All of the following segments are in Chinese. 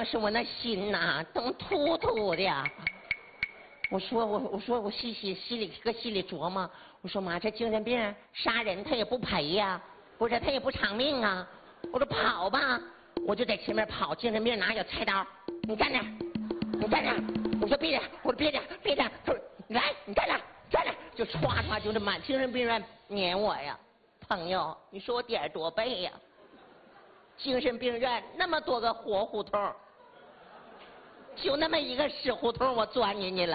当时我那心呐都突突的。我说我心里琢磨，我说妈，这精神病杀人他也不赔呀，不是他也不偿命啊。我说跑吧，我就在前面跑，精神病拿小菜刀，你站那儿，你站那儿。我说别着，他说你来，你站那儿，就唰唰就这满精神病院撵我呀。朋友，你说我点多背呀？精神病院那么多个活胡同，就那么一个死胡同，我钻进去了。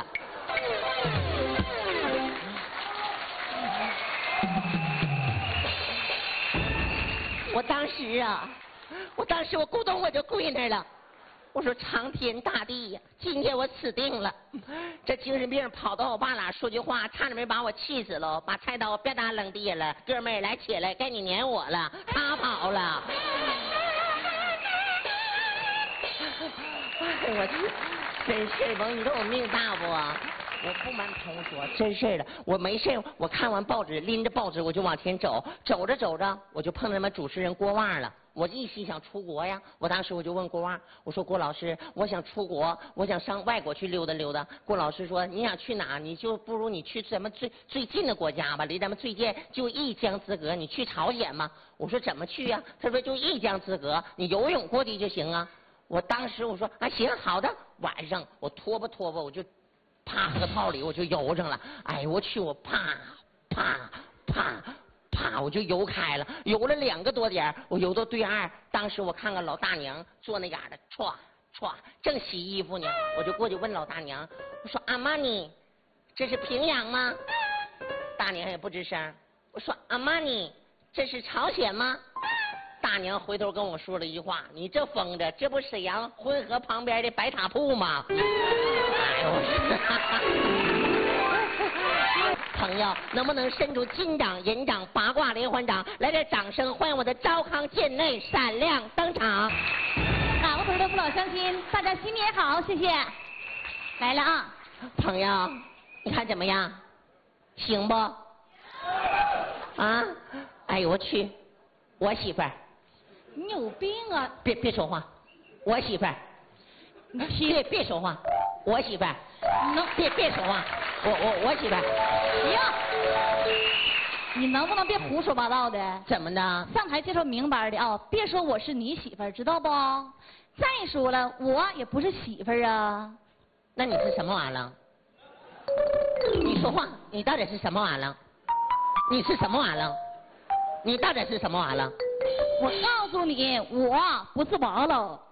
我当时我咕咚我就跪那儿了。我说苍天大地呀，今天我死定了！这精神病跑到我爸俩说句话，差点没把我气死了，把菜刀啪嗒扔地下了。哥们儿来起来，该你撵我了，他跑了。我真是甭你说我命大不？我不瞒同说，真事的，我没事，我看完报纸，拎着报纸我就往前走，走着，我就碰到他们主持人郭旺了。我一心想出国呀，我当时我就问郭旺，我说郭老师，我想出国，我想上外国去溜达溜达。郭老师说，你想去哪？你就不如你去咱们最近的国家吧，离咱们最近就一江之隔，你去朝鲜嘛。我说怎么去呀？他说就一江之隔，你游泳过去就行啊。我当时我说啊行好的，晚上我拖吧我就趴河套里我就游上了。哎我去，我啪我就游开了，游了2个多点，我游到对岸。当时我看看老大娘坐那嘎达，歘正洗衣服呢，我就过去问老大娘，我说阿玛尼，这是平阳吗？大娘也不吱声。我说阿玛尼，这是朝鲜吗？大娘回头跟我说了一句话，你这疯子，这不沈阳浑河旁边的白塔铺吗？哎呦朋友，能不能伸出金掌、银掌、八卦连环掌，来点掌声欢迎我的昭康健内闪亮登场。 哪个同志的父老乡亲，大家新年好，谢谢。来了啊， 朋友，你看怎么样？行不？啊？哎呦我去，我媳妇儿。 你有病啊！ 别说话，我媳妇儿。别说话，我媳妇儿。别说话，我媳妇儿。 行，你能不能别胡说八道的？ 怎么的？ 上台介绍明白的啊，别说我是你媳妇儿，知道不？再说了，我也不是媳妇儿啊。 那你是什么玩意儿？你说话，你到底是什么玩意儿？你是什么玩意儿？你到底是什么玩意儿？ 我告诉你，我不是王老。